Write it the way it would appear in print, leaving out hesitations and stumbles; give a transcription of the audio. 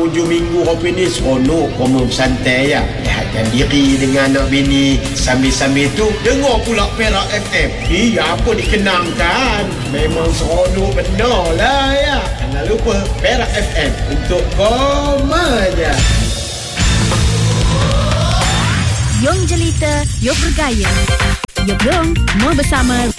hujung minggu kopi ni seronok, kamu santai ya. Rehatkan diri dengan anak bini. Sambil-sambil tu dengar pula Perak FM. Apa dikenangkan? Memang seronok benar lah ya. Jangan lupa Perak FM untuk koma je. Yong Jelita, Yong Bergaya. Yuk dong, mau bersama